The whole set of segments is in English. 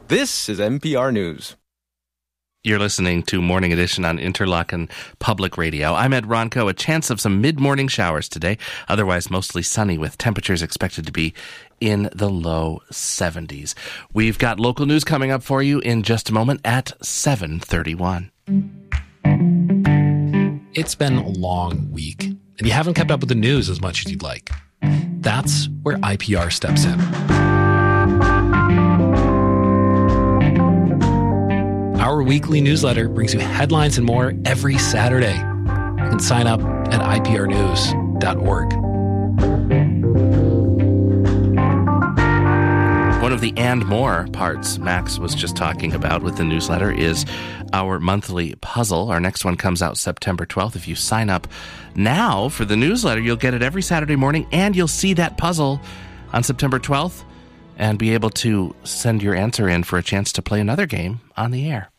This is NPR News. You're listening to Morning Edition on Interlochen Public Radio. I'm Ed Ronco. A chance of some mid-morning showers today. Otherwise, mostly sunny with temperatures expected to be in the low 70s. We've got local news coming up for you in just a moment at 7:31. It's been a long week, and you haven't kept up with the news as much as you'd like. That's where IPR steps in. Our weekly newsletter brings you headlines and more every Saturday. You can sign up at iprnews.org. One of the and more parts Max was just talking about with the newsletter is our monthly puzzle. Our next one comes out September 12th. If you sign up now for the newsletter, you'll get it every Saturday morning, and you'll see that puzzle on September 12th and be able to send your answer in for a chance to play another game on the air.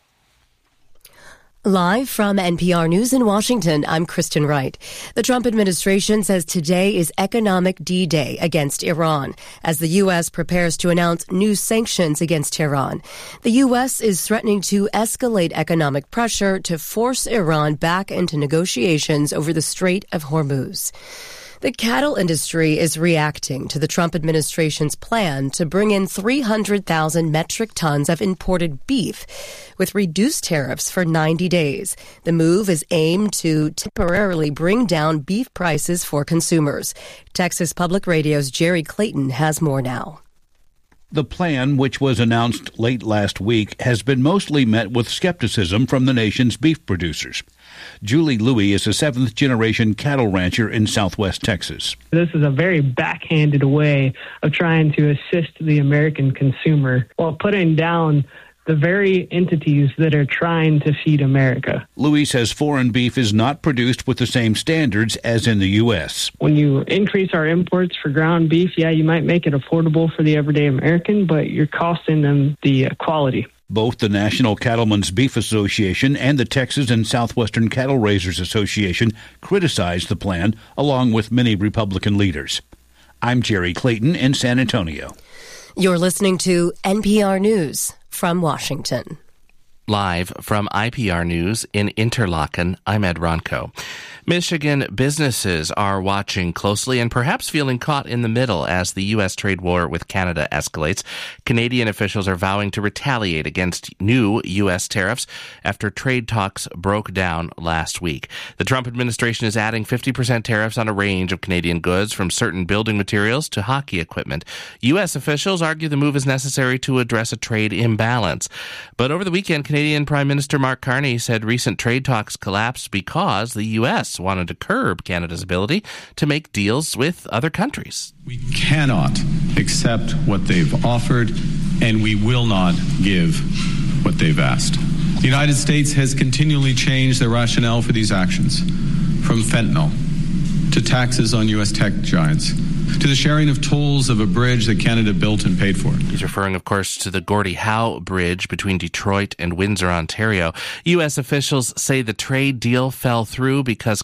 Live from NPR News in Washington, I'm Kristen Wright. The Trump administration says today is Economic D-Day against Iran, as the U.S. prepares to announce new sanctions against Tehran. The U.S. is threatening to escalate economic pressure to force Iran back into negotiations over the Strait of Hormuz. The cattle industry is reacting to the Trump administration's plan to bring in 300,000 metric tons of imported beef with reduced tariffs for 90 days. The move is aimed to temporarily bring down beef prices for consumers. Texas Public Radio's Jerry Clayton has more now. The plan, which was announced late last week, has been mostly met with skepticism from the nation's beef producers. Julie Louie is a seventh-generation cattle rancher in southwest Texas. This is a very backhanded way of trying to assist the American consumer while putting down the very entities that are trying to feed America. Louis says foreign beef is not produced with the same standards as in the U.S. When you increase our imports for ground beef, you might make it affordable for the everyday American, but you're costing them the quality. Both the National Cattlemen's Beef Association and the Texas and Southwestern Cattle Raisers Association criticized the plan, along with many Republican leaders. I'm Jerry Clayton in San Antonio. You're listening to NPR News from Washington. Live from IPR News in Interlochen, I'm Ed Ronco. Michigan businesses are watching closely and perhaps feeling caught in the middle as the U.S. trade war with Canada escalates. Canadian officials are vowing to retaliate against new U.S. tariffs after trade talks broke down last week. The Trump administration is adding 50% tariffs on a range of Canadian goods, from certain building materials to hockey equipment. U.S. officials argue the move is necessary to address a trade imbalance. But over the weekend, Canadian Prime Minister Mark Carney said recent trade talks collapsed because the U.S. wanted to curb Canada's ability to make deals with other countries. We cannot accept what they've offered, and we will not give what they've asked. The United States has continually changed their rationale for these actions, from fentanyl to taxes on U.S. tech giants, to the sharing of tolls of a bridge that Canada built and paid for. He's referring, of course, to the Gordie Howe Bridge between Detroit and Windsor, Ontario. U.S. officials say the trade deal fell through because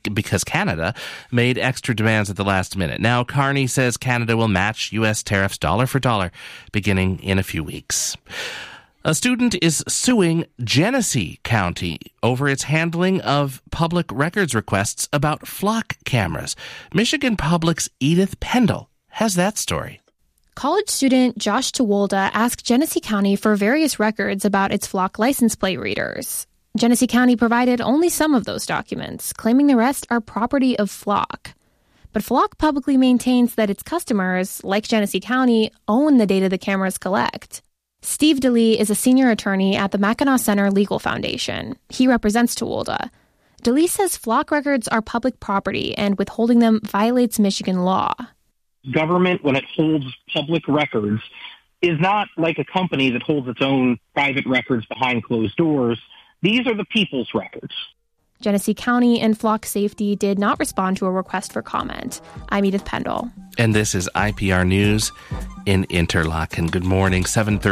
Canada made extra demands at the last minute. Now, Carney says Canada will match U.S. tariffs dollar for dollar beginning in a few weeks. A student is suing Genesee County over its handling of public records requests about flock cameras. Michigan Public's Edith Pendle has that story. College student Josh Tewolda asked Genesee County for various records about its flock license plate readers. Genesee County provided only some of those documents, claiming the rest are property of Flock. But Flock publicly maintains that its customers, like Genesee County, own the data the cameras collect. Steve DeLee is a senior attorney at the Mackinac Center Legal Foundation. He represents Tewolda. DeLee says Flock records are public property and withholding them violates Michigan law. Government, when it holds public records, is not like a company that holds its own private records behind closed doors. These are the people's records. Genesee County and Flock Safety did not respond to a request for comment. I'm Edith Pendle. And this is IPR News in Interlochen. Good morning,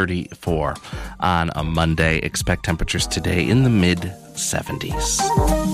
7:34 on a Monday. Expect temperatures today in the mid-70s.